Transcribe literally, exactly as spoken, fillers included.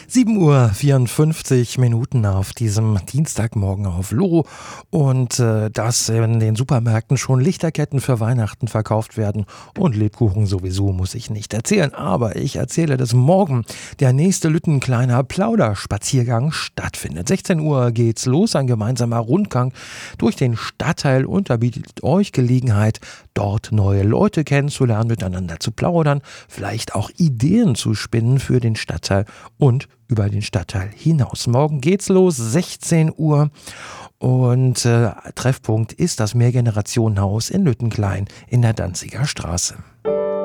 sieben Uhr vierundfünfzig Minuten auf diesem Dienstagmorgen auf Loro und äh, dass in den Supermärkten schon Lichterketten für Weihnachten verkauft werden und Lebkuchen sowieso muss ich nicht erzählen, aber ich erzähle, dass morgen der nächste Lüttenkleiner Plauderspaziergang stattfindet. sechzehn Uhr geht's los, ein gemeinsamer Rundgang durch den Stadtteil und da bietet euch Gelegenheit, dort neue Leute kennenzulernen, miteinander zu plaudern, vielleicht auch Ideen zu spinnen für den Stadtteil und über den Stadtteil hinaus. Morgen geht's los, sechzehn Uhr und äh, Treffpunkt ist das Mehrgenerationenhaus in Lüttenklein in der Danziger Straße.